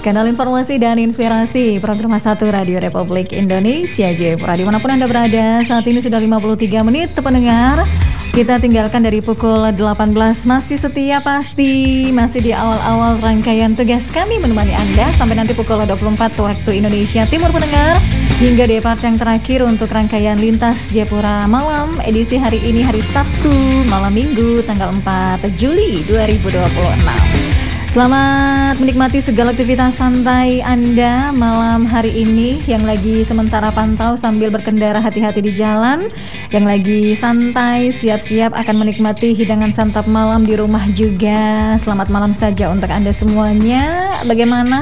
kanal informasi dan inspirasi program 1 Radio Republik Indonesia Jayapura. Dimanapun Anda berada, saat ini sudah 53 menit pendengar. Kita tinggalkan dari pukul 18, masih setia pasti, masih di awal-awal rangkaian tugas kami menemani Anda sampai nanti pukul 24 waktu Indonesia Timur pendengar. Hingga di part yang terakhir untuk rangkaian Lintas Jayapura Malam edisi hari ini, hari Sabtu malam Minggu tanggal 4 Juli 2026. Selamat menikmati segala aktivitas santai Anda malam hari ini. Yang lagi sementara pantau sambil berkendara, hati-hati di jalan. Yang lagi santai, siap-siap akan menikmati hidangan santap malam di rumah juga. Selamat malam saja untuk Anda semuanya. Bagaimana?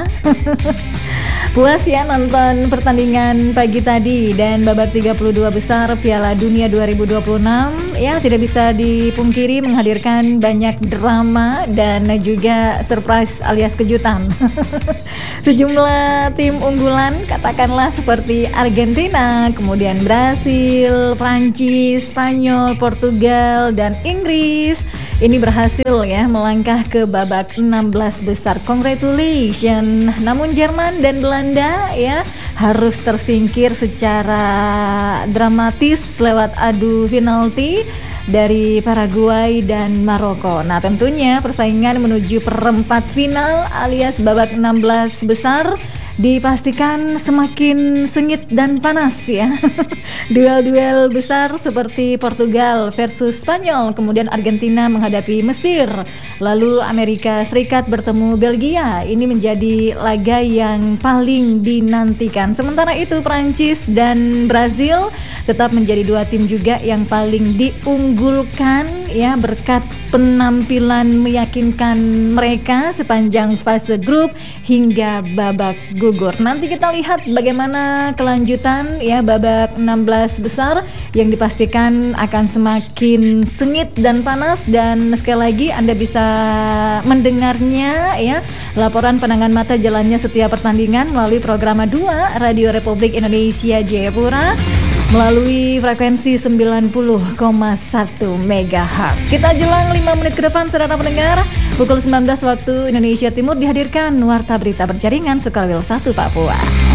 Puas ya nonton pertandingan pagi tadi dan babak 32 besar Piala Dunia 2026. Ya, tidak bisa dipungkiri menghadirkan banyak drama dan juga surprise alias kejutan. Sejumlah tim unggulan katakanlah seperti Argentina, kemudian Brasil, Prancis, Spanyol, Portugal dan Inggris ini berhasil ya melangkah ke babak 16 besar. Congratulations. Namun Jerman dan Belanda ya harus tersingkir secara dramatis lewat adu penalti dari Paraguay dan Maroko. Nah, tentunya persaingan menuju perempat final alias babak 16 besar dipastikan semakin sengit dan panas ya. Duel-duel besar seperti Portugal versus Spanyol, kemudian Argentina menghadapi Mesir, lalu Amerika Serikat bertemu Belgia. Ini menjadi laga yang paling dinantikan. Sementara itu Prancis dan Brasil tetap menjadi dua tim juga yang paling diunggulkan ya berkat penampilan meyakinkan mereka sepanjang fase grup hingga babak gugur. Nanti kita lihat bagaimana kelanjutan ya babak 16 besar yang dipastikan akan semakin sengit dan panas. Dan sekali lagi Anda bisa mendengarnya ya laporan pandangan mata jalannya setiap pertandingan melalui program 2 Radio Republik Indonesia Jayapura melalui frekuensi 90,1 MHz. Kita jelang 5 menit ke depan saudara pendengar. Pukul 19 waktu Indonesia Timur dihadirkan Warta Berita Berjaringan Sukarwil 1 Papua.